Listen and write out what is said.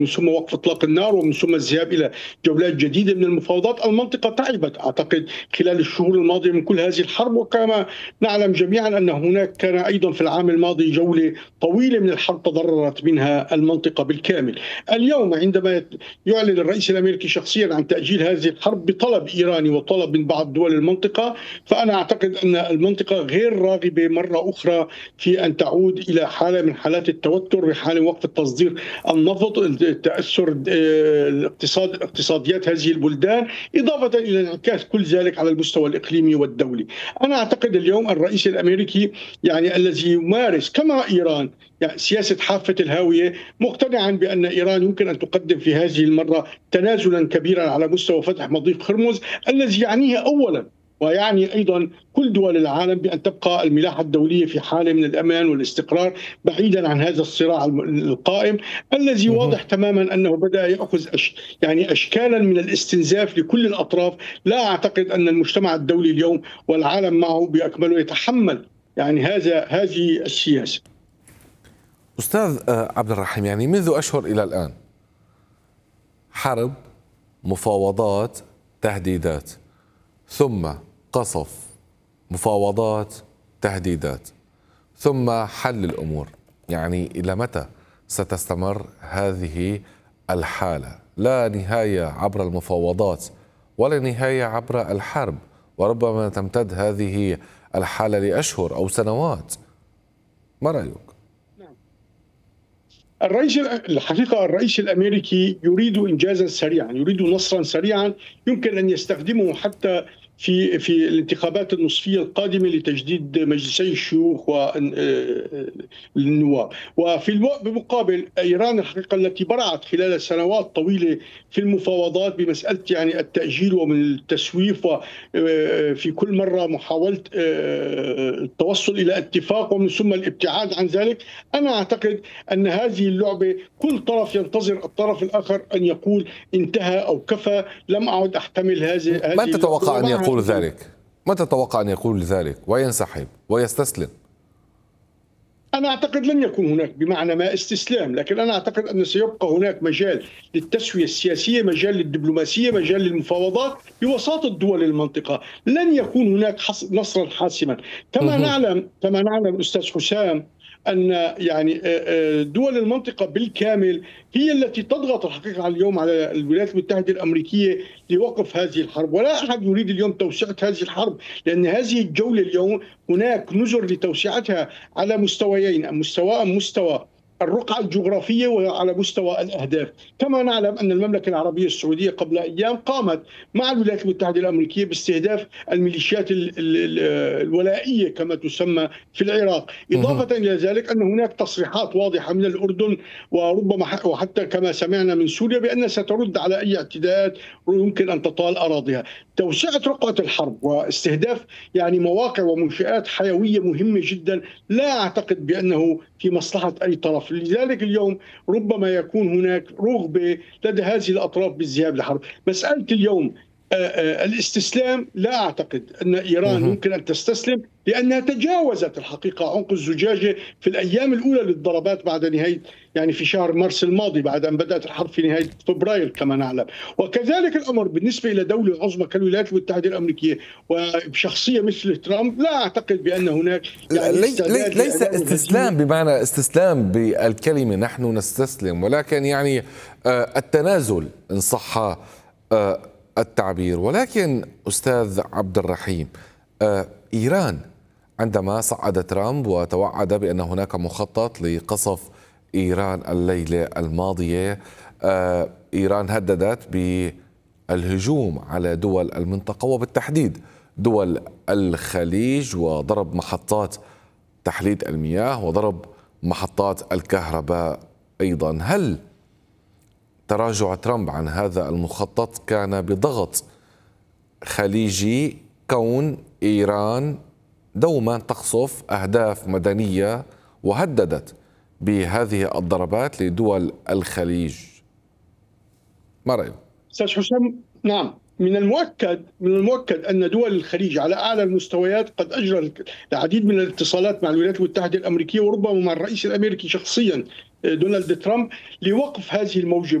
من ثم وقف اطلاق النار ومن ثم الذهاب الى جولات جديده من المفاوضات. المنطقه تعبت اعتقد خلال الشهور الماضيه من كل هذه الحرب، وكما نعلم جميعا ان هناك كان ايضا في العام الماضي جوله طويله من الحرب تضررت منها المنطقه بالكامل. اليوم عندما يعلن الرئيس الامريكي شخصيا عن تاجيل هذه الحرب بطلب ايراني وطلب من بعض دول المنطقه، فانا اعتقد ان المنطقه غير راغبه مره اخرى في ان تعود الى حاله من حالات التوتر، بحال وقف التصدير النفط، تاثر اقتصاديات هذه البلدان، اضافه الى انعكاس كل ذلك على المستوى الاقليمي والدولي. انا اعتقد اليوم الرئيس الامريكي الذي يمارس كما ايران سياسه حافه الهاويه، مقتنعا بان ايران يمكن ان تقدم في هذه المره تنازلا كبيرا على مستوى فتح مضيق هرمز، الذي يعنيه اولا ويعني ايضا كل دول العالم بان تبقى الملاحه الدوليه في حاله من الامان والاستقرار بعيدا عن هذا الصراع القائم، الذي واضح تماما انه بدا ياخذ اشكالا من الاستنزاف لكل الاطراف. لا اعتقد ان المجتمع الدولي اليوم والعالم معه باكمله يتحمل هذه السياسه. استاذ عبد الرحيم، منذ اشهر الى الان حرب، مفاوضات، تهديدات، ثم قصف، مفاوضات، تهديدات، ثم حل الأمور. إلى متى ستستمر هذه الحالة؟ لا نهاية عبر المفاوضات ولا نهاية عبر الحرب، وربما تمتد هذه الحالة لأشهر أو سنوات. ما رأيك؟ الرئيس الامريكي يريد انجازا سريعا، يريد نصرا سريعا يمكن ان يستخدمه حتى في الانتخابات النصفيه القادمه لتجديد مجلسي الشيوخ والنواب. بالمقابل ايران التي برعت خلال سنوات طويله في المفاوضات بمساله التاجيل ومن التسويف، وفي كل مره محاوله التوصل الى اتفاق ومن ثم الابتعاد عن ذلك. انا اعتقد ان هذه اللعبه كل طرف ينتظر الطرف الاخر ان يقول انتهى او كفى، لم اعد احتمل هذه. من تتوقع ان يقول ذلك؟ من تتوقع ان يقول ذلك وينسحب ويستسلم؟ أنا أعتقد لن يكون هناك بمعنى ما استسلام، لكن أنا أعتقد أن سيبقى هناك مجال للتسوية السياسية، مجال للدبلوماسية، مجال للمفاوضات بوساطة دول المنطقة. لن يكون هناك نصرا حاسما. كما نعلم أستاذ حسام أن دول المنطقة بالكامل هي التي تضغط الحقيقة اليوم على الولايات المتحدة الأمريكية لوقف هذه الحرب، ولا أحد يريد اليوم توسعة هذه الحرب، لأن هذه الجولة اليوم هناك نذر لتوسعتها على مستويين، مستوى الرقعة الجغرافية وعلى مستوى الأهداف. كما نعلم أن المملكة العربية السعودية قبل أيام قامت مع الولايات المتحدة الأمريكية باستهداف الميليشيات الولائية كما تسمى في العراق. إضافة إلى ذلك أن هناك تصريحات واضحة من الأردن وربما وحتى كما سمعنا من سوريا بأنها سترد على أي اعتداءات يمكن أن تطال أراضيها. توسعة رقعة الحرب واستهداف مواقع ومنشآت حيوية مهمة جدا، لا أعتقد بأنه في مصلحة أي طرف. لذلك اليوم ربما يكون هناك رغبة لدى هذه الأطراف بالذهاب للحرب. مسألة اليوم الاستسلام، لا أعتقد أن إيران يمكن أن تستسلم، لأنها تجاوزت الحقيقة عنق الزجاجة في الأيام الأولى للضربات بعد نهاية في شهر مارس الماضي، بعد أن بدأت الحرب في نهاية فبراير كما نعلم. وكذلك الأمر بالنسبة إلى دولة عظمى كالولايات المتحدة الأمريكية وبشخصية مثل ترامب. لا أعتقد بأن هناك ليس استسلام بمعنى استسلام بالكلمة نحن نستسلم، ولكن التنازل إن صح التعبير. ولكن أستاذ عبد الرحيم، إيران عندما صعد ترامب وتوعد بأن هناك مخطط لقصف إيران الليلة الماضية، إيران هددت بالهجوم على دول المنطقة وبالتحديد دول الخليج، وضرب محطات تحلية المياه وضرب محطات الكهرباء أيضا. هل تراجع ترامب عن هذا المخطط كان بضغط خليجي، كون إيران دوما تقصف أهداف مدنية وهددت بهذه الضربات لدول الخليج؟ ما رأيك؟ أستاذ حسام، نعم، من المؤكد أن دول الخليج على أعلى المستويات قد أجرت العديد من الاتصالات مع الولايات المتحدة الأمريكية وربما مع الرئيس الأمريكي شخصيا دونالد ترامب لوقف هذه الموجة